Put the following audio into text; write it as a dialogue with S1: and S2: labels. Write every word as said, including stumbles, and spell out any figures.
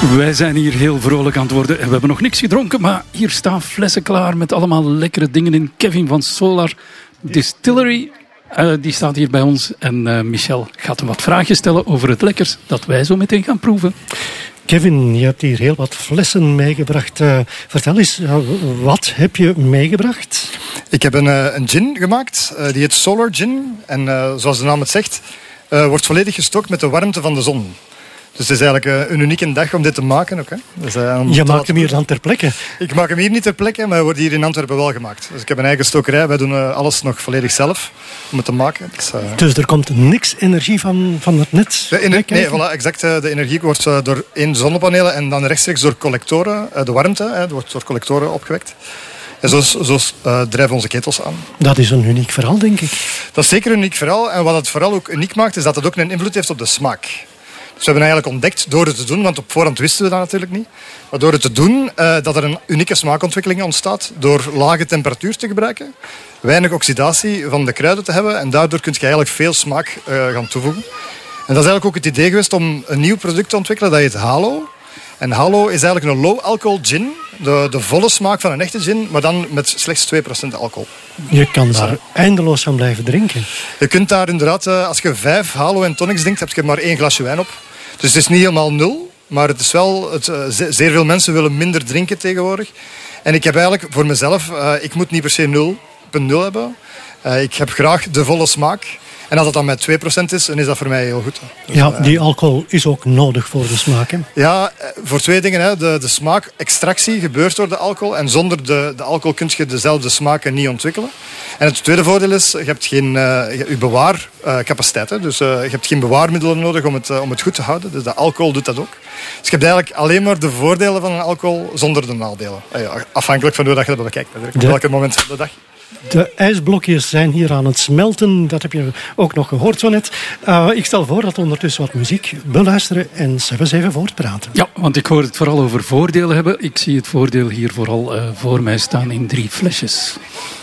S1: Wij zijn hier heel vrolijk aan het worden en we hebben nog niks gedronken, maar hier staan flessen klaar met allemaal lekkere dingen in. Kevin van Solar Distillery, uh, die staat hier bij ons. En uh, Michel gaat hem wat vragen stellen over het lekkers dat wij zo meteen gaan proeven.
S2: Kevin, je hebt hier heel wat flessen meegebracht. Uh, vertel eens, uh, wat heb je meegebracht?
S3: Ik heb een, uh, een gin gemaakt, uh, die heet Solar Gin. En uh, zoals de naam het zegt, uh, wordt volledig gestookt met de warmte van de zon. Dus het is eigenlijk een unieke dag om dit te maken. Ook, hè. Dus, uh,
S2: je maakt hem hier dan ter plekke?
S3: Ik maak hem hier niet ter plekke, maar hij wordt hier in Antwerpen wel gemaakt. Dus ik heb een eigen stokerij. Wij doen uh, alles nog volledig zelf om het te maken. Dus, uh...
S2: dus er komt niks energie van, van het net?
S3: De ener- nee, voilà, exact. Uh, de energie wordt uh, door één zonnepanelen en dan rechtstreeks door collectoren. Uh, de warmte uh, wordt door collectoren opgewekt. En zo, zo uh, drijven onze ketels aan.
S2: Dat is een uniek verhaal, denk ik.
S3: Dat is zeker een uniek verhaal. En wat het vooral ook uniek maakt, is dat het ook een invloed heeft op de smaak. Dus we hebben eigenlijk ontdekt door het te doen, want op voorhand wisten we dat natuurlijk niet, maar door het te doen uh, dat er een unieke smaakontwikkeling ontstaat door lage temperatuur te gebruiken, weinig oxidatie van de kruiden te hebben en daardoor kun je eigenlijk veel smaak uh, gaan toevoegen. En dat is eigenlijk ook het idee geweest om een nieuw product te ontwikkelen, dat heet Halo. En Halo is eigenlijk een low-alcohol gin, de, de volle smaak van een echte gin, maar dan met slechts twee procent alcohol.
S2: Je kan daar eindeloos van blijven drinken.
S3: Je kunt daar inderdaad, uh, als je vijf Halo en tonics drinkt, heb je maar één glasje wijn op. Dus het is niet helemaal nul, maar het is wel, het, uh, zeer veel mensen willen minder drinken tegenwoordig. En ik heb eigenlijk voor mezelf, uh, ik moet niet per se nul punt nul hebben. Uh, ik heb graag de volle smaak. En als dat dan met twee procent is, dan is dat voor mij heel goed. Dus,
S2: ja, die alcohol is ook nodig voor de smaak, hè?
S3: Ja, voor twee dingen. Hè. De, de smaakextractie gebeurt door de alcohol. En zonder de, de alcohol kun je dezelfde smaken niet ontwikkelen. En het tweede voordeel is, je hebt geen uh, je bewaarcapaciteit. Uh, dus uh, je hebt geen bewaarmiddelen nodig om het, uh, om het goed te houden. Dus de alcohol doet dat ook. Dus je hebt eigenlijk alleen maar de voordelen van een alcohol zonder de nadelen. Uh, afhankelijk van hoe dat je dat bekijkt. Op welk moment van de dag.
S2: De ijsblokjes zijn hier aan het smelten. Dat heb je ook nog gehoord zo net. Uh, ik stel voor dat we ondertussen wat muziek beluisteren en zelfs even voortpraten.
S1: Ja, want ik hoor het vooral over voordelen hebben. Ik zie het voordeel hier vooral uh, voor mij staan in drie flesjes.